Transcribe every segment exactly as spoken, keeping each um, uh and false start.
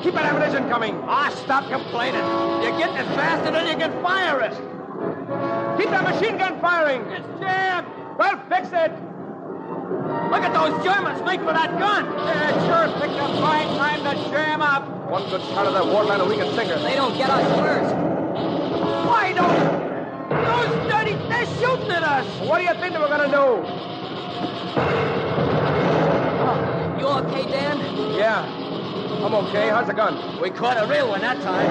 Keep that ammunition coming. Ah, stop complaining. You're getting it faster than you can fire it. Keep that machine gun firing. It's jammed. Well, fix it. Look at those Germans make for that gun. Yeah, sure picked a fine time to jam up. One good shot of that warline and we can sink her. They don't get us first. Why don't... Those dirty... They're shooting at us. What do you think they were going to do? You okay, Dan? Yeah. I'm okay. How's the gun? We caught a real one that time.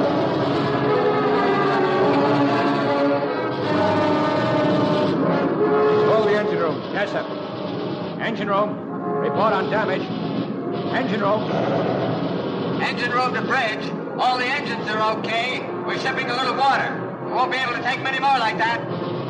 Hold the engine room. Yes, sir. Engine room. Report on damage. Engine room. Engine room to bridge. All the engines are okay. We're shipping a little water. We won't be able to take many more like that.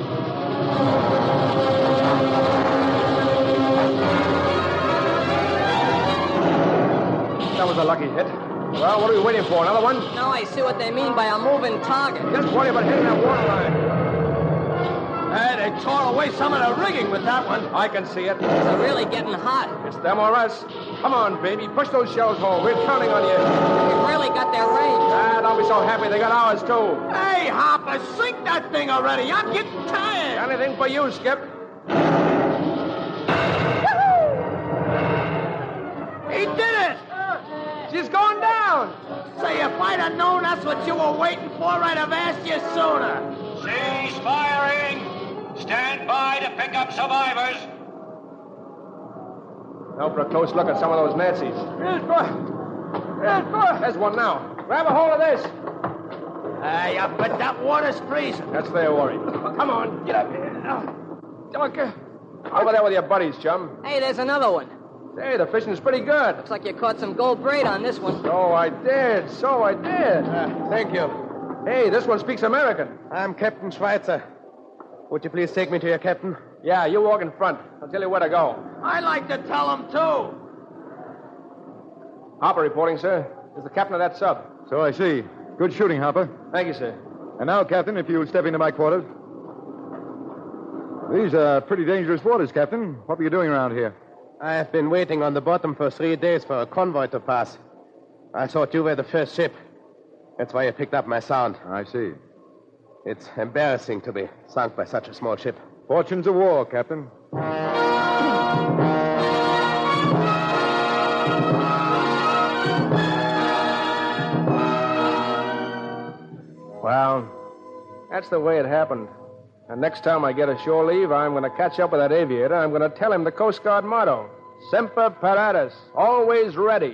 That was a lucky hit. Well, what are we waiting for? Another one? Now I see what they mean by a moving target. Just worry about hitting that water line. Hey, they tore away some of the rigging with that one. I can see it. It's really getting hot. It's them or us. Come on, baby. Push those shells home. We're counting on you. We've really got their range. Ah, don't be so happy. They got ours, too. Hey, Hopper, sink that thing already. I'm getting tired. Anything for you, Skip. He did it. She's going down. Say, if I'd have known that's what you were waiting for, I'd have asked you sooner. Cease firing. Stand by to pick up survivors. Now for a close look at some of those Nazis. Here's boy. Here's boy. There's one now. Grab a hold of this. Hey, I bet that water's freezing. That's their worry. Come on, get up here. Okay. Over there with your buddies, chum. Hey, there's another one. Hey, the fishing's pretty good. Looks like you caught some gold braid on this one. So I did. So I did. Uh, thank you. Hey, this one speaks American. I'm Captain Schweitzer. Would you please take me to your captain? Yeah, you walk in front. I'll tell you where to go. I'd like to tell him, too. Hopper reporting, sir. Is the captain of that sub. So I see. Good shooting, Hopper. Thank you, sir. And now, Captain, if you'll step into my quarters. These are pretty dangerous waters, Captain. What were you doing around here? I have been waiting on the bottom for three days for a convoy to pass. I thought you were the first ship. That's why you picked up my sound. I see. It's embarrassing to be sunk by such a small ship. Fortunes of war, Captain. Well, that's the way it happened. And next time I get a shore leave, I'm going to catch up with that aviator. I'm going to tell him the Coast Guard motto. Semper Paratus. Always ready.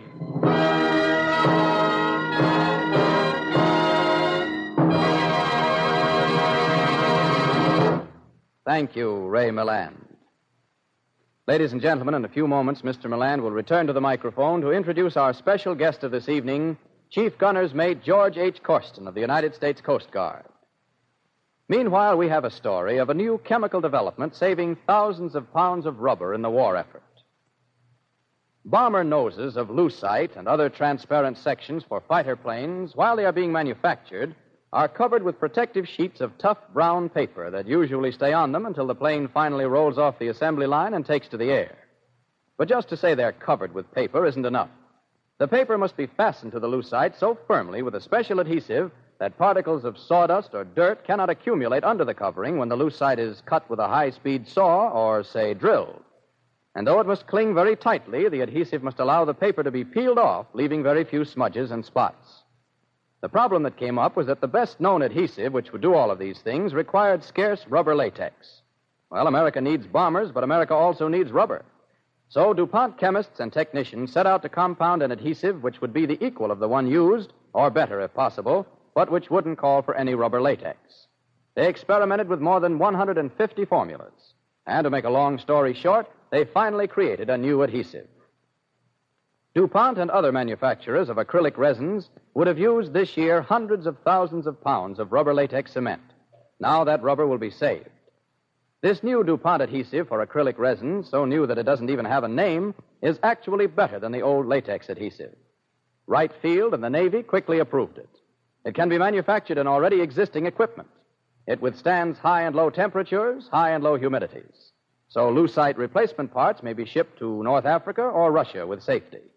Thank you, Ray Milland. Ladies and gentlemen, in a few moments, Mister Milland will return to the microphone to introduce our special guest of this evening, Chief Gunner's Mate George H. Corsten of the United States Coast Guard. Meanwhile, we have a story of a new chemical development saving thousands of pounds of rubber in the war effort. Bomber noses of lucite and other transparent sections for fighter planes, while they are being manufactured, are covered with protective sheets of tough brown paper that usually stay on them until the plane finally rolls off the assembly line and takes to the air. But just to say they're covered with paper isn't enough. The paper must be fastened to the lucite so firmly with a special adhesive that particles of sawdust or dirt cannot accumulate under the covering when the lucite is cut with a high-speed saw or, say, drilled. And though it must cling very tightly, the adhesive must allow the paper to be peeled off, leaving very few smudges and spots. The problem that came up was that the best-known adhesive, which would do all of these things, required scarce rubber latex. Well, America needs bombers, but America also needs rubber. So DuPont chemists and technicians set out to compound an adhesive which would be the equal of the one used, or better if possible, but which wouldn't call for any rubber latex. They experimented with more than one hundred fifty formulas. And to make a long story short, they finally created a new adhesive. DuPont and other manufacturers of acrylic resins would have used this year hundreds of thousands of pounds of rubber latex cement. Now that rubber will be saved. This new DuPont adhesive for acrylic resins, so new that it doesn't even have a name, is actually better than the old latex adhesive. Wright Field and the Navy quickly approved it. It can be manufactured in already existing equipment. It withstands high and low temperatures, high and low humidities. So lucite replacement parts may be shipped to North Africa or Russia with safety.